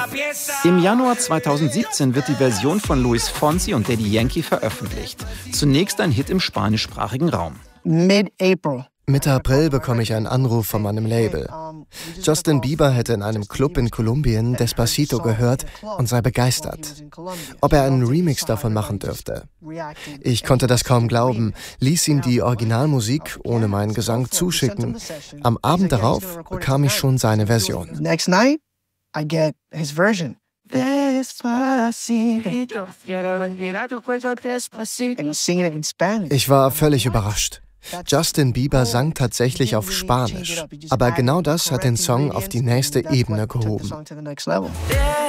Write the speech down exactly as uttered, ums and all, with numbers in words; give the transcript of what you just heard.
Im Januar zweitausendsiebzehn wird die Version von Luis Fonsi und Daddy Yankee veröffentlicht. Zunächst ein Hit im spanischsprachigen Raum. Mid-April. Mitte April bekomme ich einen Anruf von meinem Label. Justin Bieber hätte in einem Club in Kolumbien Despacito gehört und sei begeistert. Ob er einen Remix davon machen dürfte. Ich konnte das kaum glauben, ließ ihm die Originalmusik ohne meinen Gesang zuschicken. Am Abend darauf bekam ich schon seine Version. Next night, I get his version. Ich war völlig überrascht. Justin Bieber sang tatsächlich auf Spanisch, aber genau das hat den Song auf die nächste Ebene gehoben.